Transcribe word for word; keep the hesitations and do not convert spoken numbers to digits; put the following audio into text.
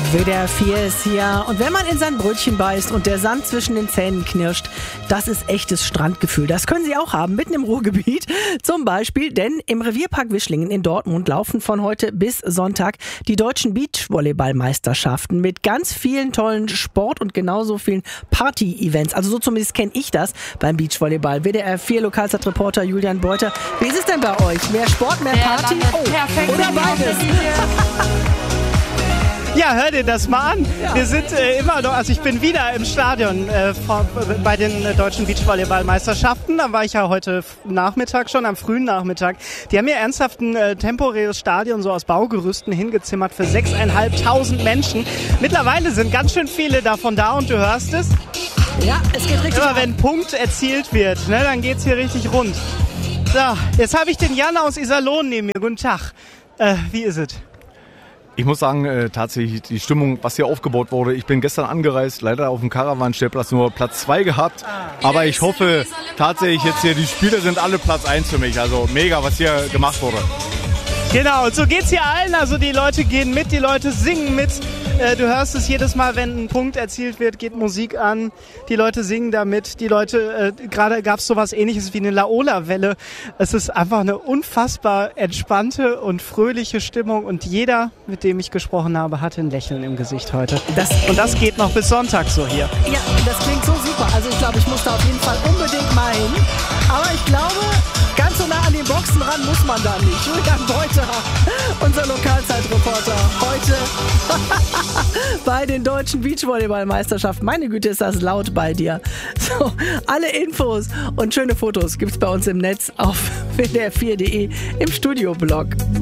W D R vier ist hier und wenn man in sein Brötchen beißt und der Sand zwischen den Zähnen knirscht, das ist echtes Strandgefühl. Das können Sie auch haben, mitten im Ruhrgebiet zum Beispiel, denn im Revierpark Wischlingen in Dortmund laufen von heute bis Sonntag die deutschen Beachvolleyballmeisterschaften mit ganz vielen tollen Sport- und genauso vielen Party-Events. Also so zumindest kenne ich das beim Beachvolleyball. W D R vier Lokalzeitreporter Julian Beuter. Wie ist es denn bei euch? Mehr Sport, mehr Party? Oh, oder beides? Ja, hör dir das mal an. Ja. Wir sind äh, immer noch, also ich bin wieder im Stadion äh, vor, bei den äh, deutschen Beachvolleyball-Meisterschaften. Da war ich ja heute Nachmittag schon, am frühen Nachmittag. Die haben mir ernsthaft ein äh, temporäres Stadion so aus Baugerüsten hingezimmert für sechstausendfünfhundert Menschen. Mittlerweile sind ganz schön viele davon da und du hörst es. Ja, es geht richtig. Immer wenn ein Punkt erzielt wird, ne, dann geht's hier richtig rund. So, jetzt habe ich den Jan aus Iserlohn neben mir. Guten Tag. Äh, wie ist es? Ich muss sagen, äh, tatsächlich die Stimmung, was hier aufgebaut wurde. Ich bin gestern angereist, leider auf dem Caravan-Stellplatz nur Platz zwei gehabt. Aber ich hoffe tatsächlich jetzt hier, die Spiele sind alle Platz eins für mich. Also mega, was hier gemacht wurde. Genau, und so geht's hier allen. Also die Leute gehen mit, die Leute singen mit. Äh, du hörst es jedes Mal, wenn ein Punkt erzielt wird, geht Musik an. Die Leute singen damit. Die Leute, äh, gerade gab's sowas Ähnliches wie eine Laola-Welle. Es ist einfach eine unfassbar entspannte und fröhliche Stimmung. Und jeder, mit dem ich gesprochen habe, hatte ein Lächeln im Gesicht heute. Das, und das geht noch bis Sonntag so hier. Ja, das klingt so super. Also ich glaube, ich muss da auf jeden Fall unbedingt mal hin. Aber ich glaube, ganz so nah an den Boxen ran muss man da nicht. Julian Beuter, unser Lokalzeitreporter, heute bei den deutschen Beachvolleyball-Meisterschaften. Meine Güte, ist das laut bei dir. So, alle Infos und schöne Fotos gibt's bei uns im Netz auf w d r vier punkt d e im Studioblog.